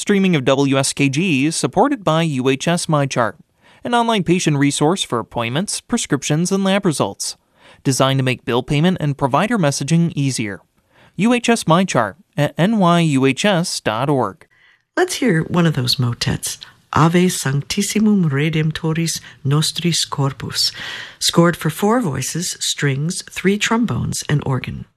Streaming of WSKG is supported by UHS MyChart, an online patient resource for appointments, prescriptions, and lab results, designed to make bill payment and provider messaging easier. UHS MyChart at nyuhs.org. Let's hear one of those motets, Ave Sanctissimum Redemptoris Nostris Corpus, scored for 4 voices, strings, 3 trombones, and organ.